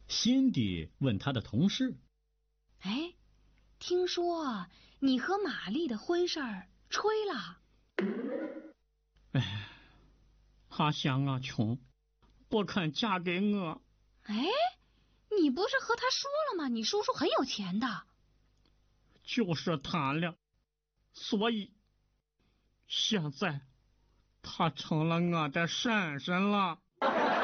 辛迪问他的同事：“ 哎，听说你和玛丽的婚事儿吹了？”“ 哎，她嫌我穷，不肯嫁给我。”“ 哎，你不是和他说了吗？你叔叔很有钱的。”“ 就是谈了，所以现在她成了我的婶婶了。”